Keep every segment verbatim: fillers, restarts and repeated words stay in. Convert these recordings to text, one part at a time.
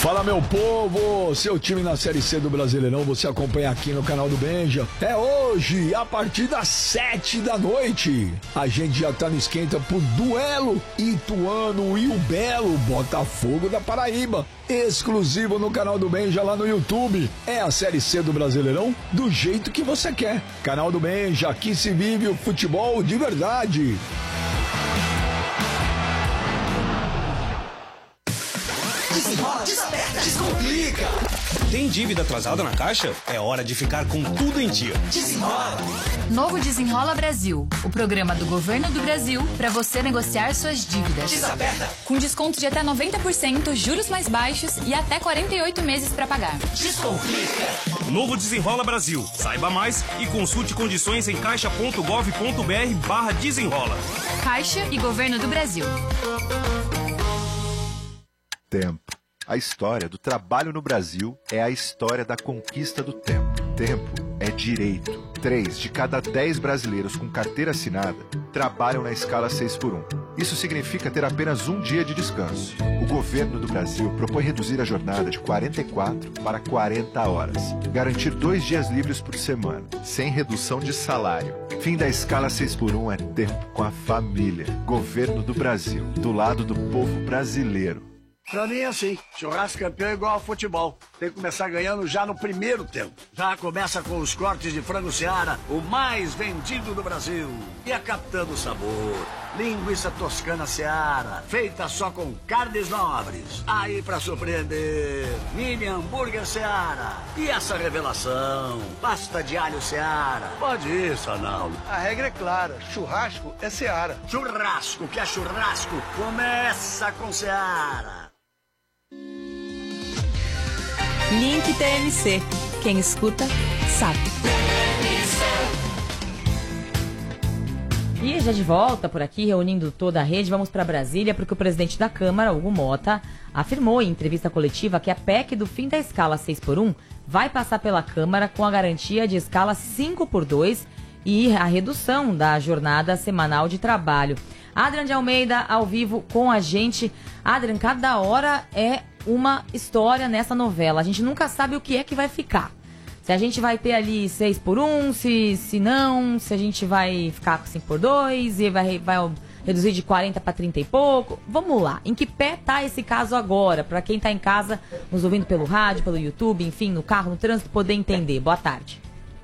Fala, meu povo, seu time na Série C do Brasileirão, você acompanha aqui no canal do Benja. É hoje, a partir das sete da noite. A gente já tá no esquenta por duelo Ituano e o Belo Botafogo da Paraíba. Exclusivo no canal do Benja lá no YouTube. É a Série C do Brasileirão do jeito que você quer. Canal do Benja, aqui se vive o futebol de verdade. Desenrola, desaperta, descomplica. Tem dívida atrasada na Caixa? É hora de ficar com tudo em dia. Desenrola. Novo Desenrola Brasil, o programa do Governo do Brasil para você negociar suas dívidas. Desaperta. Com desconto de até noventa por cento, juros mais baixos e até quarenta e oito meses para pagar. Descomplica. Novo Desenrola Brasil. Saiba mais e consulte condições em caixa ponto gov ponto br barra desenrola. Caixa e Governo do Brasil. Tempo. A história do trabalho no Brasil é a história da conquista do tempo. Tempo é direito. Três de cada dez brasileiros com carteira assinada trabalham na escala seis por um. Isso significa ter apenas um dia de descanso. O governo do Brasil propõe reduzir a jornada de quarenta e quatro para quarenta horas. Garantir dois dias livres por semana, sem redução de salário. Fim da escala seis por um é tempo com a família. Governo do Brasil, do lado do povo brasileiro. Pra mim é assim, churrasco campeão é igual ao futebol. Tem que começar ganhando já no primeiro tempo. Já começa com os cortes de frango Seara, o mais vendido do Brasil. E a Capitã do Sabor, linguiça toscana Seara, feita só com carnes nobres. Aí pra surpreender, mini hambúrguer Seara. E essa revelação, pasta de alho Seara. Pode ir, Sanaldo. A regra é clara, churrasco é Seara. Churrasco que é churrasco, começa com Seara. Link T M C. Quem escuta, sabe. E já de volta por aqui, reunindo toda a rede, vamos para Brasília, porque o presidente da Câmara, Hugo Mota, afirmou em entrevista coletiva que a P E C do fim da escala seis por um vai passar pela Câmara com a garantia de escala cinco por dois e a redução da jornada semanal de trabalho. Adrian de Almeida, ao vivo com a gente. Adrian, cada hora é uma história nessa novela. A gente nunca sabe o que é que vai ficar. Se a gente vai ter ali seis por um, se, se não, se a gente vai ficar com cinco por dois e vai, vai reduzir de quarenta para trinta e pouco. Vamos lá. Em que pé tá esse caso agora? Para quem tá em casa, nos ouvindo pelo rádio, pelo YouTube, enfim, no carro, no trânsito, poder entender. Boa tarde.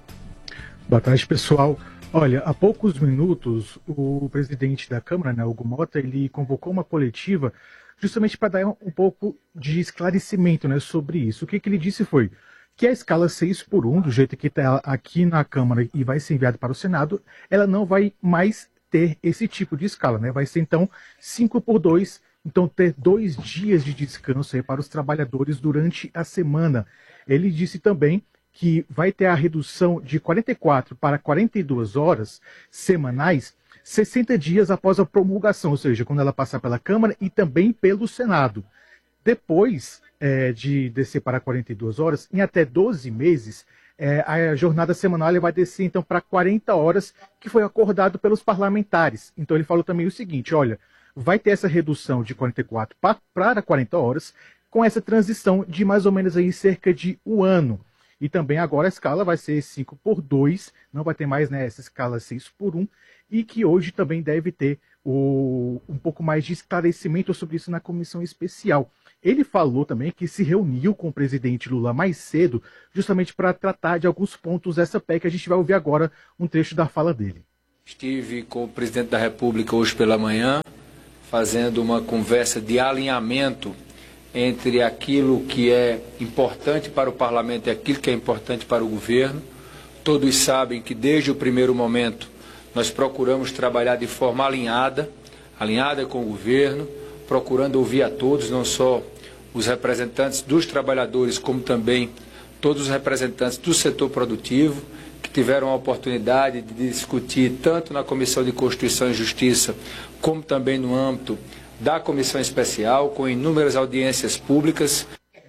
Boa tarde, pessoal. Olha, há poucos minutos, o presidente da Câmara, né, Hugo Mota, ele convocou uma coletiva justamente para dar um pouco de esclarecimento, né, sobre isso. O que, que ele disse foi que a escala seis por um, do jeito que está aqui na Câmara e vai ser enviada para o Senado, ela não vai mais ter esse tipo de escala, né? Vai ser, então, cinco por dois, então ter dois dias de descanso aí para os trabalhadores durante a semana. Ele disse também que vai ter a redução de quarenta e quatro para quarenta e duas horas semanais, sessenta dias após a promulgação, ou seja, quando ela passar pela Câmara e também pelo Senado. Depois é, de descer para quarenta e duas horas, em até doze meses, é, a jornada semanal vai descer então para quarenta horas, que foi acordado pelos parlamentares. Então ele falou também o seguinte, olha, vai ter essa redução de quarenta e quatro para quarenta horas, com essa transição de mais ou menos aí cerca de um ano. E também agora a escala vai ser cinco por dois, não vai ter mais, né, essa escala seis por um, e que hoje também deve ter o, um pouco mais de esclarecimento sobre isso na comissão especial. Ele falou também que se reuniu com o presidente Lula mais cedo, justamente para tratar de alguns pontos dessa P E C. A gente vai ouvir agora um trecho da fala dele. Estive com o presidente da República hoje pela manhã, fazendo uma conversa de alinhamento entre aquilo que é importante para o parlamento e aquilo que é importante para o governo. Todos sabem que desde o primeiro momento nós procuramos trabalhar de forma alinhada, alinhada com o governo, procurando ouvir a todos, não só os representantes dos trabalhadores, como também todos os representantes do setor produtivo, que tiveram a oportunidade de discutir tanto na Comissão de Constituição e Justiça, como também no âmbito da Comissão Especial, com inúmeras audiências públicas.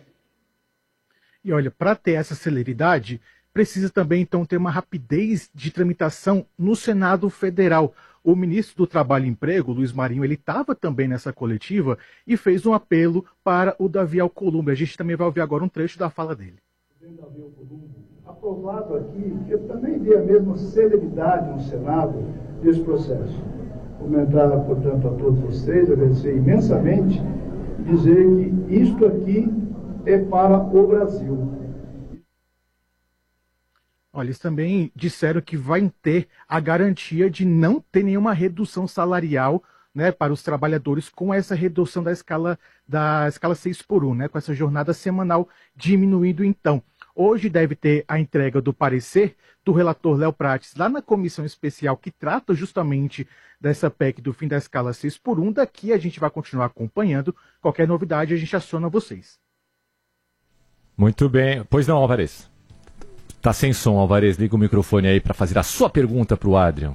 E olha, para ter essa celeridade, precisa também então ter uma rapidez de tramitação no Senado Federal. O ministro do Trabalho e Emprego, Luiz Marinho, ele estava também nessa coletiva e fez um apelo para o Davi Alcolumbre. A gente também vai ouvir agora um trecho da fala dele. Davi Alcolumbre, aprovado aqui, que eu também dei a mesma celeridade no Senado desse processo. Comentar, portanto, a todos vocês, agradecer imensamente, dizer que isto aqui é para o Brasil. Olha, eles também disseram que vai ter a garantia de não ter nenhuma redução salarial, né, para os trabalhadores com essa redução da escala da escala seis por um, né, com essa jornada semanal diminuindo então. Hoje deve ter a entrega do parecer do relator Léo Prates lá na comissão especial que trata justamente dessa P E C do fim da escala seis por um. Daqui a gente vai continuar acompanhando. Qualquer novidade a gente aciona vocês. Muito bem. Pois não, Alvarez? Tá sem som, Alvarez. Liga o microfone aí para fazer a sua pergunta para o Adrian.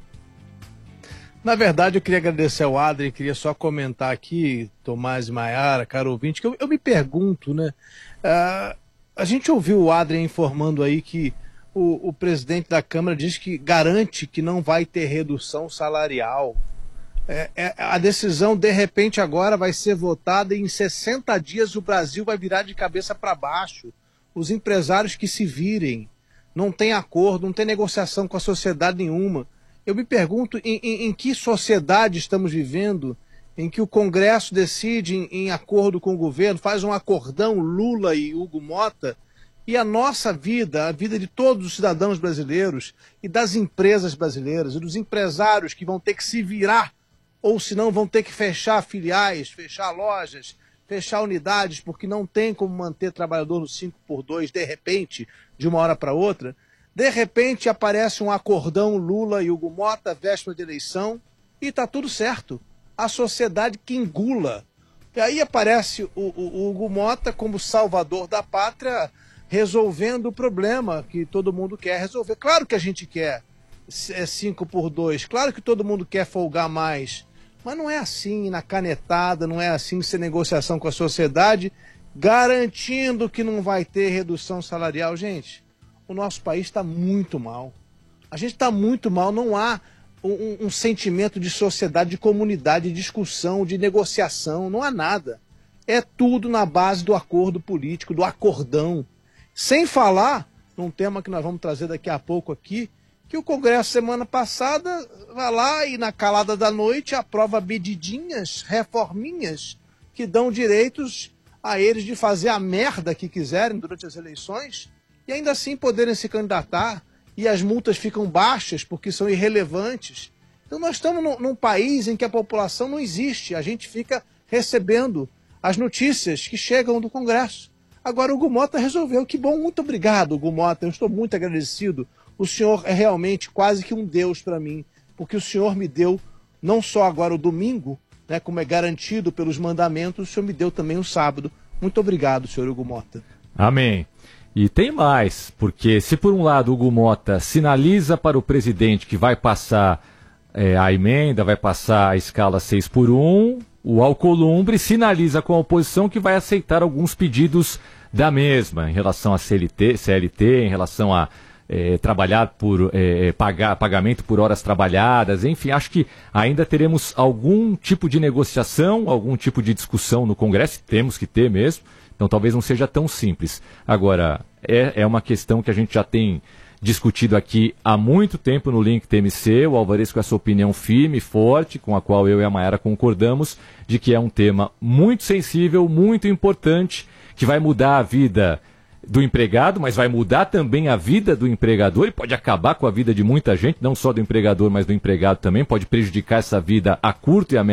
Na verdade, eu queria agradecer ao Adrian, queria só comentar aqui, Tomás e Maiara, caro ouvinte, que eu, eu me pergunto, né? Uh, a gente ouviu o Adrian informando aí que o, o presidente da Câmara diz que garante que não vai ter redução salarial. É, é, a decisão, de repente, agora vai ser votada e em sessenta dias o Brasil vai virar de cabeça para baixo. Os empresários que se virem, não tem acordo, não tem negociação com a sociedade nenhuma. Eu me pergunto em, em, em que sociedade estamos vivendo, em que o Congresso decide em, em acordo com o governo, faz um acordão Lula e Hugo Mota, e a nossa vida, a vida de todos os cidadãos brasileiros e das empresas brasileiras e dos empresários que vão ter que se virar, ou senão vão ter que fechar filiais, fechar lojas, fechar unidades, porque não tem como manter trabalhador no cinco por dois, de repente, de uma hora para outra. De repente aparece um acordão Lula e Hugo Mota, véspera de eleição, e está tudo certo. A sociedade que engula. E aí aparece o, o, o Hugo Mota como salvador da pátria, resolvendo o problema que todo mundo quer resolver. Claro que a gente quer cinco por dois, claro que todo mundo quer folgar mais, mas não é assim na canetada, não é assim sem negociação com a sociedade, garantindo que não vai ter redução salarial. Gente, o nosso país está muito mal. A gente está muito mal, não há um, um sentimento de sociedade, de comunidade, de discussão, de negociação, não há nada. É tudo na base do acordo político, do acordão. Sem falar num tema que nós vamos trazer daqui a pouco aqui, que o Congresso, semana passada, vai lá e na calada da noite aprova medidinhas, reforminhas, que dão direitos a eles de fazer a merda que quiserem durante as eleições e ainda assim poderem se candidatar, e as multas ficam baixas porque são irrelevantes. Então nós estamos num, num país em que a população não existe, a gente fica recebendo as notícias que chegam do Congresso. Agora o Hugo Mota resolveu, que bom, muito obrigado, Hugo Mota, eu estou muito agradecido. O senhor é realmente quase que um deus para mim, porque o senhor me deu, não só agora o domingo, né, como é garantido pelos mandamentos, o senhor me deu também o sábado. Muito obrigado, senhor Hugo Mota. Amém. E tem mais, porque se por um lado o Hugo Mota sinaliza para o presidente que vai passar é, a emenda, vai passar a escala seis por um, o Alcolumbre sinaliza com a oposição que vai aceitar alguns pedidos da mesma, em relação a C L T, C L T, em relação a É, trabalhar por é, pagar, pagamento por horas trabalhadas, enfim, acho que ainda teremos algum tipo de negociação, algum tipo de discussão no Congresso, temos que ter mesmo, então talvez não seja tão simples. Agora, é, é uma questão que a gente já tem discutido aqui há muito tempo no Link T M C, o Alvarez com essa opinião firme, forte, com a qual eu e a Maiara concordamos, de que é um tema muito sensível, muito importante, que vai mudar a vida do empregado, mas vai mudar também a vida do empregador e pode acabar com a vida de muita gente, não só do empregador, mas do empregado também, pode prejudicar essa vida a curto e a médio